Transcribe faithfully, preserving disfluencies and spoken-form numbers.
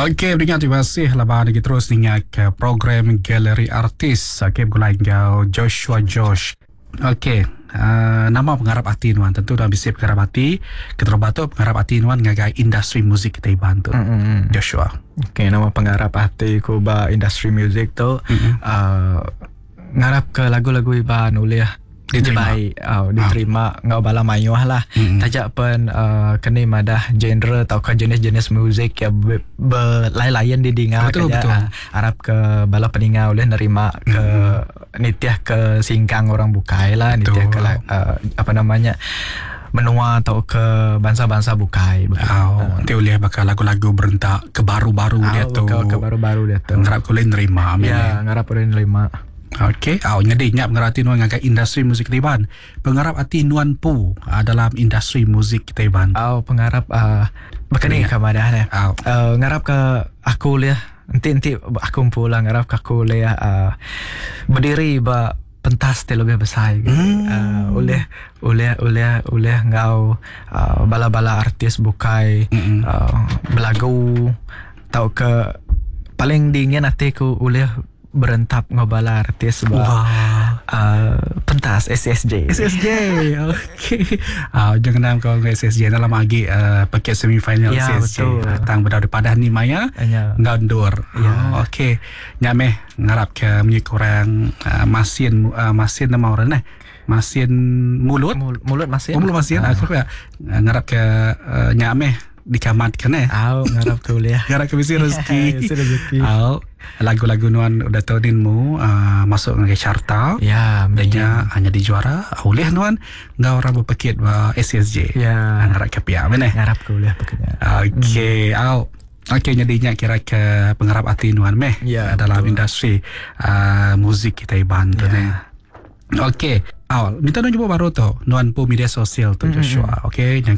Okey, beringat terima kasih laban lagi terus dengan ke program Galeri Artis. Okey, bergulai dengan Joshua Josh. Okey, uh, nama pengharap hati nuan tentu dah bisa pengharap hati. Kita batu pengharap hati nuan ngagai industri muzik kita bantu. Mm-hmm. Joshua. Okey, nama pengharap hati ku ba industri muzik tu mm-hmm. uh, ngarap ke lagu-lagu iba nulis diterima baik, oh, diterima oh. Ngau bala mayuah lah. Mm-hmm. Tajak pun uh, kini madah genre atau ke jenis-jenis muzik yang be, be, lain-lain didengar betul, kaja, betul. Uh, harap ke bala peninggal boleh nerima ke mm-hmm. nitiah ke singkang orang bukai lah, nitiah ke uh, apa namanya menua atau ke bangsa-bangsa bukai. Oh, nanti uh. oleh bakal lagu-lagu berentak ke baru-baru oh, dia tu. Ke baru-baru dia tu. Ngarap kau boleh nerima. Ya, ngarap boleh nerima. Okey, awak nyadi nyap pengharap hati nuan ngagai industri muzik kita iban. Pengharap hati nuan pu uh, dalam industri muzik kita iban. Oh, pengharap uh, begini ke madah ni. Oh. Uh, ngarap ke aku liah nanti-nanti aku pula ngarap ke aku liah uh, berdiri ba pentas lebih besar gitu. Hmm. Uh, oleh oleh oleh oleh ngau uh, bala-bala artis bukai mm-hmm. uh, belagu tau ke paling dingin hatiku oleh berentap ngobala artis ba wow. uh, pentas S S J. S S J. Okey. Ah uh, jangan nam kau S S J dalam lagi uh, paket semifinal ya, S S J. Datang bedah daripada ni Maya. Ngaundur. Ya. Oh, okey. Nyameh ngarap ke minyak kurang uh, masin uh, masin nama orang eh. Masin mulut. Mul- mulut masin. Oh, mulut masin. Uh. Aku ya uh, ngarap ke uh, nyameh dikamatkan eh. Au ngarap kuliah. Ngarap ke misi rezeki. Misi rezeki. Au lagu-lagu nuan udah tahunin mu uh, masuk ke carta. Ya, hanya hanya dijuara. Oleh nuan ngau orang berpakit uh, S S J. Ya. Ngarap ke pihak mana? Ngarap kuliah pokoknya. Okey, hmm. au. Okey, jadinya kira ke pengharap hati nuan meh ya, dalam betul. industri uh, muzik kita iban tu ni. Okey. Awal, minta nuan cuba baru tu nuan pu media sosial tu Joshua. Mm-hmm. Okey, yang